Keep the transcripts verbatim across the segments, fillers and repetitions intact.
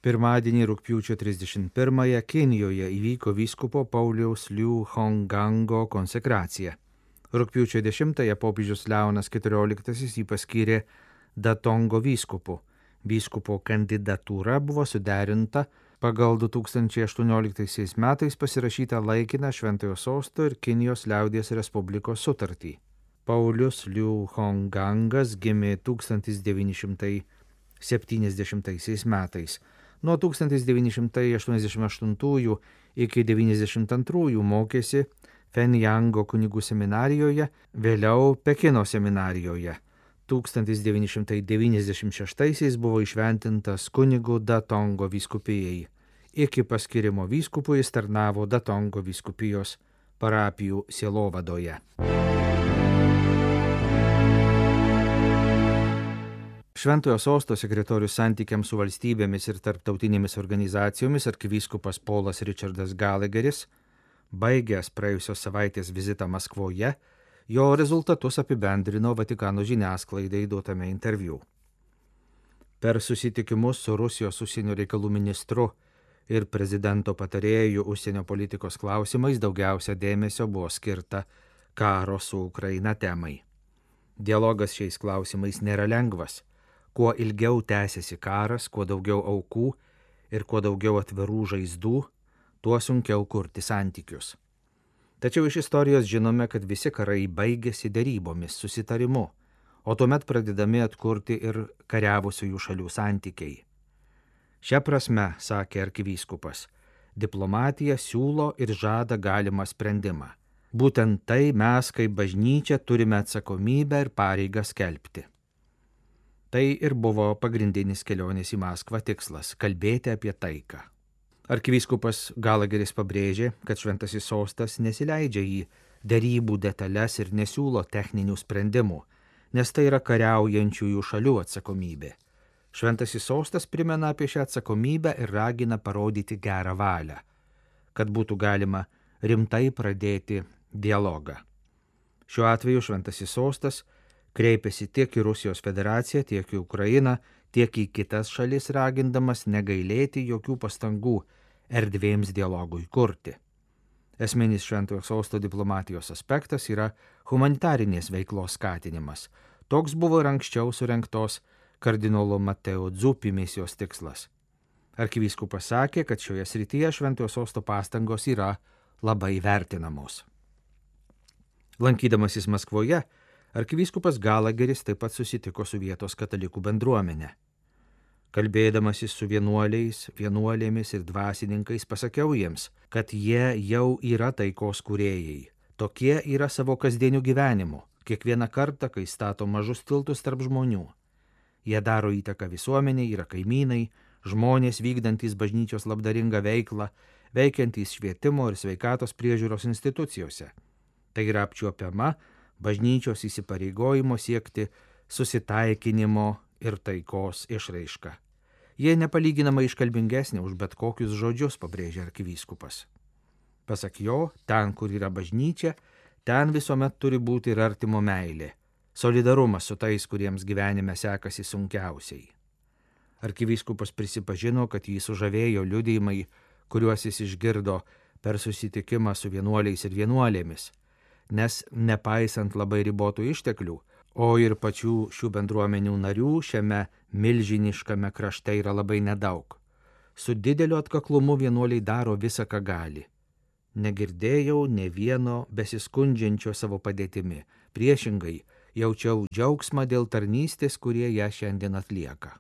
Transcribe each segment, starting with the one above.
Pirmadienį rugpjūčio trisdešimt pirmąją Kinijoje įvyko vyskupo Pauliaus Liu Hongango konsekracija. Rugpjūčio dešimtąją popiežius Leonas keturioliktasis jį paskyrė Datongo vyskupu. Vyskupo kandidatūra buvo suderinta pagal du tūkstančiai aštuonioliktaisiais metais pasirašytą laikiną Šventojo Sosto ir Kinijos liaudies Respublikos sutartį. Paulius Liu Hongangas gimė tūkstantis devyni šimtai septyniasdešimtaisiais metais. Nuo tūkstantis devyni šimtai aštuoniasdešimt aštuntųjų iki devyniasdešimt antrųjų mokėsi Fenjango kunigų seminarijoje, vėliau Pekino seminarijoje. tūkstantis devyni šimtai devyniasdešimt šeštaisiais buvo įšventintas kunigu Datongo vyskupijai. Iki paskirimo vyskupu jis tarnavo Datongo vyskupijos parapijų sielovadoje. Šventojo Sosto sekretorius santykiams su valstybėmis ir tarptautinėmis organizacijomis arkivyskupas Polas Richardas Gallagheris, baigęs praėjusios savaitės vizitą Maskvoje, jo rezultatus apibendrino Vatikano žiniasklaidai duotame interviu. Per susitikimus su Rusijos užsienio reikalų ministru ir prezidento patarėju užsienio politikos klausimais daugiausia dėmesio buvo skirta karo su Ukraina temai. Dialogas šiais klausimais nėra lengvas. Kuo ilgiau tęsiasi karas, kuo daugiau aukų ir kuo daugiau atvirų žaizdų, tuo sunkiau kurti santykius. Tačiau iš istorijos žinome, kad visi karai baigėsi derybomis, susitarimu, o tuomet pradedami atkurti ir kariavusiųjų šalių santykiai. Šia prasme, sakė arkivyskupas, diplomatija siūlo ir žada galimą sprendimą. Būtent tai mes kaip bažnyčia turime atsakomybę ir pareigą skelbti. Tai ir buvo pagrindinis kelionės į Maskvą tikslas – kalbėti apie taiką. Arkivyskupas Gallagheris pabrėžė, kad Šventasis Sostas nesileidžia į derybų detalės ir nesiūlo techninių sprendimų, nes tai yra kariaujančiųjų šalių atsakomybė. Šventasis Sostas primena apie šią atsakomybę ir ragina parodyti gerą valią, kad būtų galima rimtai pradėti dialogą. Šiuo atveju Šventasis Sostas kreipėsi tiek į Rusijos federaciją, tiek į Ukrainą, tiek į kitas šalis ragindamas negailėti jokių pastangų erdvėms dialogui kurti. Esminis Šventojo Sosto diplomatijos aspektas yra humanitarinės veiklos skatinimas. Toks buvo ir anksčiau surengtos kardinolo Mateo Zuppi misijos tikslas. Arkivyskupas sakė, kad šioje srityje Šventojo Sosto pastangos yra labai vertinamos. Lankydamasis Maskvoje, arkivyskupas Gallagheris taip pat susitiko su vietos katalikų bendruomenė. Kalbėdamasis su vienuoliais, vienuolėmis ir dvasininkais pasakiau jiems, kad jie jau yra taikos kūrėjai. Tokie yra savo kasdieniu gyvenimu, kiekvieną kartą, kai stato mažus tiltus tarp žmonių. Jie daro įtaką visuomeniai, yra kaimynai, žmonės vykdantys bažnyčios labdaringą veiklą, veikiantys švietimo ir sveikatos priežiūros institucijose. Tai yra apčiuopiama bažnyčios įsipareigojimo siekti susitaikinimo ir taikos išraiška. Jie nepalyginamai iškalbingesnė už bet kokius žodžius, pabrėžė arkivyskupas. Pasak jo, ten, kur yra bažnyčia, ten visuomet turi būti ir artimo meilė, solidarumas su tais, kuriems gyvenime sekasi sunkiausiai. Arkivyskupas prisipažino, kad jį sužavėjo liudijimai, kuriuos jis išgirdo per susitikimą su vienuoliais ir vienuolėmis, nes nepaisant labai ribotų išteklių, o ir pačių šių bendruomenių narių šiame milžiniškame krašte yra labai nedaug. Su dideliu atkaklumu vienuoliai daro visą, ką gali. Negirdėjau ne vieno besiskundžiančio savo padėtimi. Priešingai, jaučiau džiaugsmą dėl tarnystės, kurie ją šiandien atlieka.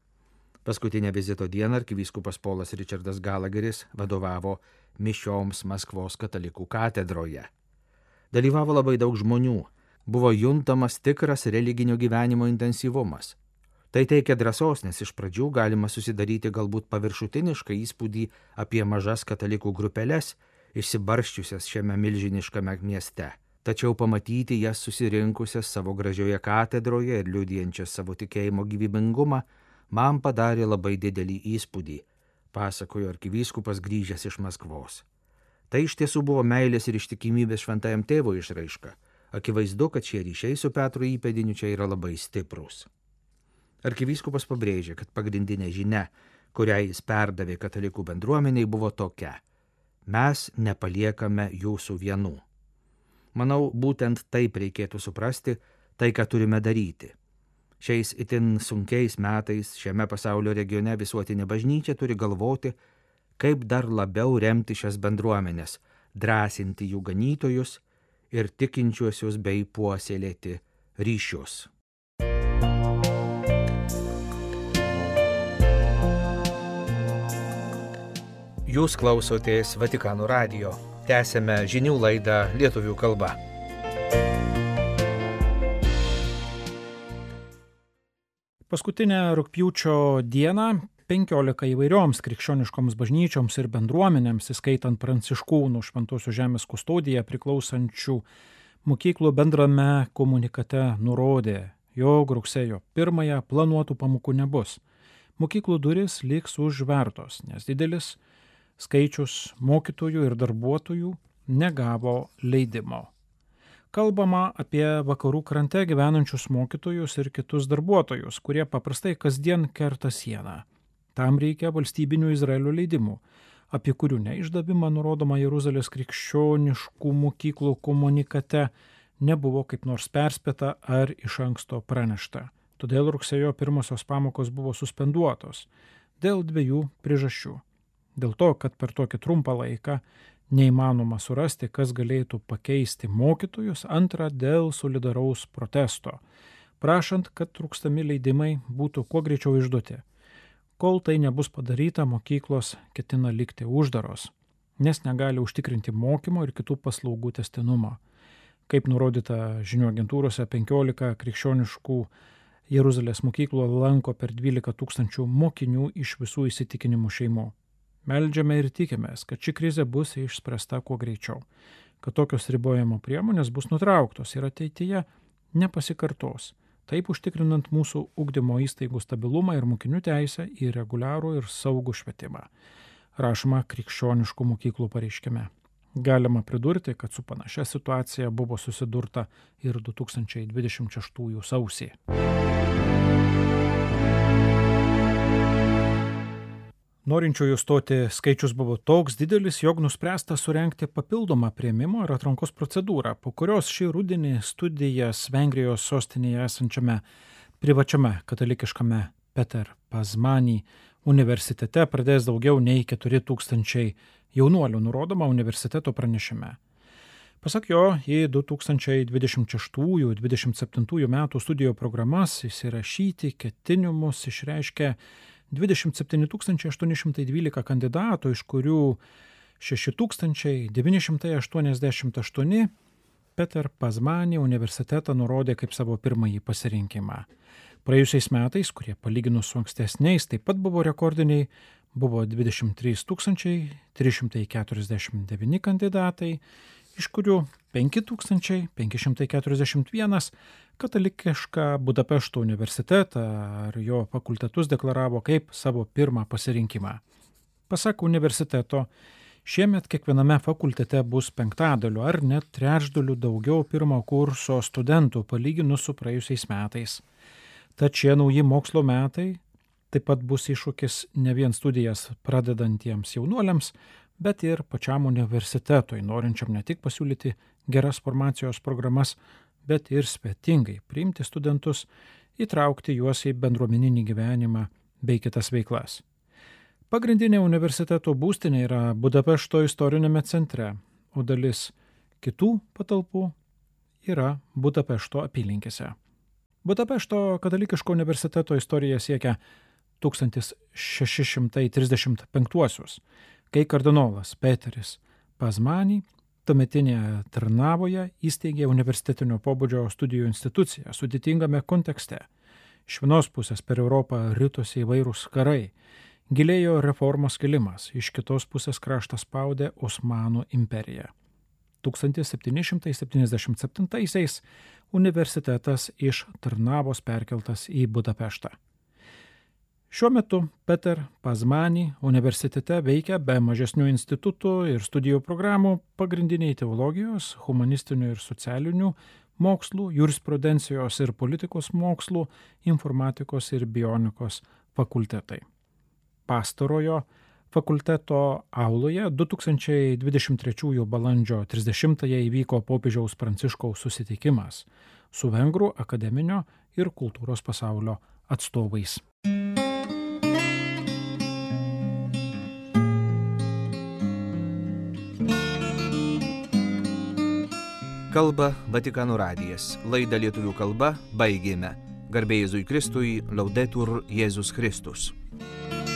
Paskutinę vizito dieną arkivyskupas Polas Richardas Gallagheris vadovavo mišioms Maskvos katalikų katedroje. Dalyvavo labai daug žmonių, buvo juntamas tikras religinio gyvenimo intensyvumas. Tai teikia drąsos, nes iš pradžių galima susidaryti galbūt paviršutinišką įspūdį apie mažas katalikų grupelės, išsibarsčiusias šiame milžiniškame mieste. Tačiau pamatyti jas susirinkusias savo gražioje katedroje ir liudijančias savo tikėjimo gyvybingumą man padarė labai didelį įspūdį, pasakojo arkivyskupas grįžęs iš Maskvos. Tai iš tiesų buvo meilės ir ištikimybės šventajam tėvui išraiška. Akivaizdu, kad šie ryšiai su Petro įpėdiniu čia yra labai stiprūs. Arkivyskupas pabrėžė, kad pagrindinė žinia, kurią jis perdavė katalikų bendruomeniai, buvo tokia: mes nepaliekame jūsų vienų. Manau, būtent taip reikėtų suprasti tai, ką turime daryti. Šiais itin sunkiais metais šiame pasaulio regione visuotinė bažnyčia turi galvoti, kaip dar labiau remti šias bendruomenės, drąsinti jų ganytojus ir tikinčiuosius bei puoselėti ryšius. Jūs klausotės Vatikano radijo. Tęsėme žinių laidą lietuvių kalba. Paskutinę rugpjūčio dieną penkiolika įvairioms krikščioniškoms bažnyčioms ir bendruomenėms, įskaitant pranciškūnų Šventosios žemės kustodiją priklausančių mokyklų bendrame komunikate nurodė, jog rugsėjo pirmąją planuotų pamokų nebus. Mokyklų durys liks užvertos, nes didelis skaičius mokytojų ir darbuotojų negavo leidimo. Kalbama apie vakarų krante gyvenančius mokytojus ir kitus darbuotojus, kurie paprastai kasdien kerta sieną. Tam reikia valstybinių Izraelio leidimų, apie kurių neišdavimą nurodoma Jeruzalės krikščioniškų mokyklų komunikate nebuvo kaip nors perspėta ar iš anksto pranešta. Todėl rugsėjo pirmosios pamokos buvo suspenduotos dėl dviejų priežasčių. Dėl to, kad per tokį trumpą laiką neįmanoma surasti, kas galėtų pakeisti mokytojus, antra dėl solidaraus protesto, prašant, kad trūkstami leidimai būtų kuo greičiau išduoti. Kol tai nebus padaryta, mokyklos ketina likti uždaros, nes negali užtikrinti mokymo ir kitų paslaugų tęstinumo. Kaip nurodyta žinių agentūrose, penkiolika krikščioniškų Jeruzalės mokyklų lanko per dvylika tūkstančių mokinių iš visų įsitikinimų šeimų. Meldžiame ir tikimės, kad ši krizė bus išspręsta kuo greičiau, kad tokios ribojimo priemonės bus nutrauktos ir ateityje nepasikartos, taip užtikrinant mūsų ugdymo įstaigų stabilumą ir mokinių teisę į reguliarų ir saugų švietimą. Rašoma krikščioniškų mokyklų pareiškime. Galima pridurti, kad su panašia situacija buvo susidurta ir du tūkstančiai dvidešimt šeštųjų sausį. Norinčiųjų stoti skaičius buvo toks didelis, jog nuspręsta surengti papildomą priėmimo ir atrankos procedūrą, po kurios šį rudenį studijas Vengrijos sostinėje esančiame privačiame katalikiškame Peter Pazmani universitete pradės daugiau nei keturi tūkstančiai jaunuolių, nurodoma universiteto pranešime. Pasak jo, į du tūkstančiai dvidešimt šeštųjų - dvidešimt septintųjų metų studijų programas įsirašyti ketinimus išreiškė dvidešimt septyni tūkstančiai aštuoni šimtai dvylika kandidatų, iš kurių šeši tūkstančiai devyni šimtai aštuoniasdešimt aštuoni Peter Pazmani universitetą nurodė kaip savo pirmąjį pasirinkimą. Praėjusiais metais, kurie palyginus su ankstesniais taip pat buvo rekordiniai, buvo dvidešimt trys tūkstančiai trys šimtai keturiasdešimt devyni kandidatai, iš kurių penki tūkstančiai penki šimtai keturiasdešimt vienas katalikišką Budapešto universitetą ar jo fakultetus deklaravo kaip savo pirmą pasirinkimą. Pasak universiteto, šiemet kiekviename fakultete bus penktadaliu ar net trečdaliu daugiau pirmo kurso studentų palyginus su praėjusiais metais. Tad šie nauji mokslo metai taip pat bus iššūkis ne vien studijas pradedantiems jaunuoliams, bet ir pačiam universitetui, norinčiam ne tik pasiūlyti geras formacijos programas, bet ir svetingai priimti studentus, įtraukti juos į bendruomeninį gyvenimą bei kitas veiklas. Pagrindinė universiteto būstinė yra Budapešto istorinėme centre, o dalis kitų patalpų yra Budapešto apylinkėse. Budapešto katalikiško universiteto istorija siekia tūkstantis šeši šimtai trisdešimt penktuosius, kai kardinolas Peteris Pazmani tuometinėje Trnavoje įsteigė universitetinio pobūdžio studijų instituciją sudėtingame kontekste. Iš vienos pusės per Europą ritosi įvairūs karai, gilėjo reformos kilimas, iš kitos pusės kraštą spaudė Osmanų imperija. tūkstantis septyni šimtai septyniasdešimt septintaisiais universitetas iš Trnavos perkeltas į Budapeštą. Šiuo metu Peter Pazmani universitete veikia be mažesnių institutų ir studijų programų pagrindiniai teologijos, humanistinių ir socialinių mokslų, jurisprudencijos ir politikos mokslų, informatikos ir bionikos fakultetai. pastarojo fakulteto auloje du tūkstančiai dvidešimt trečiųjų balandžio trisdešimtąją įvyko popiežiaus Pranciškaus susitikimas su vengrų akademinio ir kultūros pasaulio atstovais. Kalba Vatikano radijas. Laidą lietuvių kalba baigėme. Garbė Jėzui Kristui, Laudetur Jėzus Kristus.